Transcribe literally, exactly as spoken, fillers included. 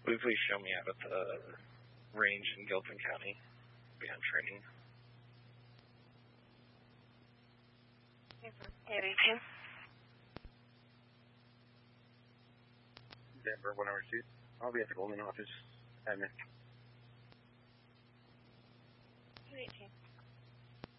Will you please show me out at the range in Gilpin County behind training? eighty-two. Denver, one hour two. I'll be at the Golden office. Admin. two eighteen.